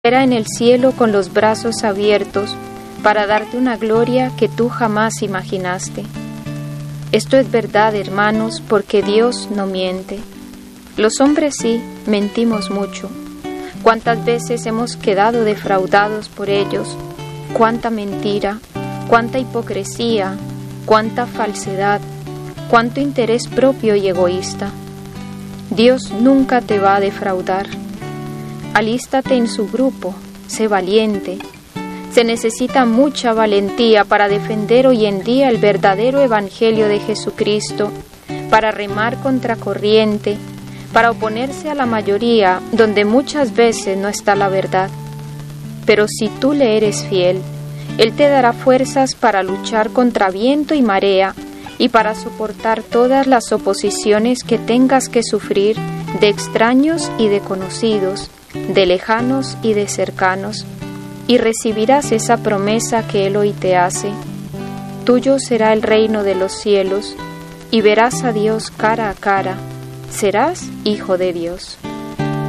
Espera en el cielo con los brazos abiertos para darte una gloria que tú jamás imaginaste. Esto es verdad, hermanos, porque Dios no miente. Los hombres sí, mentimos mucho. ¿Cuántas veces hemos quedado defraudados por ellos? Cuánta mentira, cuánta hipocresía, cuánta falsedad, cuánto interés propio y egoísta. Dios nunca te va a defraudar. Alístate en su grupo, sé valiente. Se necesita mucha valentía para defender hoy en día el verdadero evangelio de Jesucristo, para remar contracorriente, para oponerse a la mayoría donde muchas veces no está la verdad. Pero si tú le eres fiel, Él te dará fuerzas para luchar contra viento y marea y para soportar todas las oposiciones que tengas que sufrir de extraños y de conocidos, de lejanos y de cercanos, y recibirás esa promesa que Él hoy te hace. Tuyo será el reino de los cielos, y verás a Dios cara a cara, serás hijo de Dios.